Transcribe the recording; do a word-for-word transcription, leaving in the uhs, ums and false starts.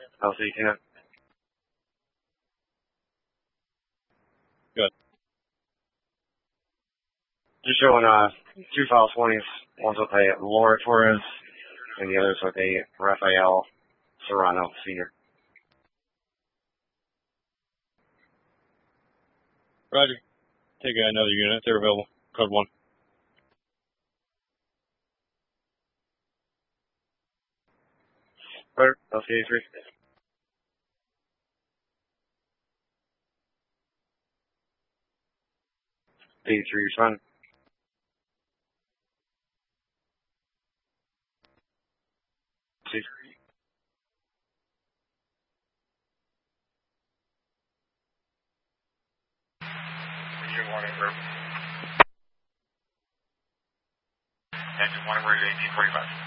L C ten. Good. Just showing uh, two file twenties. One's with a Laura Torres, and the other's with a Rafael Serrano Senior. Roger. Take another unit. They're available. Code one. Clear. L C eighty-three. eighty-three, responding. C three. Engine one improved. Engine one, we're at eighteen forty-five.